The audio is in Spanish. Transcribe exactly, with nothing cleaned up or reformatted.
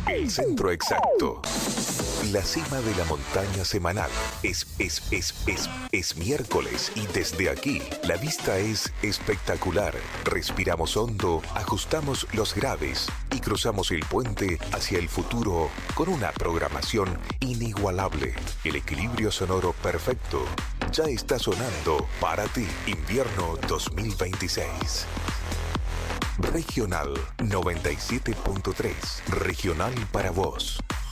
El centro exacto. La cima de la montaña semanal. Es, es, es, es, es miércoles y desde aquí la vista es espectacular. Respiramos hondo, ajustamos los graves y cruzamos el puente hacia el futuro con una programación inigualable. El equilibrio sonoro perfecto. Ya está sonando para ti. Invierno dos mil veintiséis. Regional noventa y siete punto tres. Regional para vos.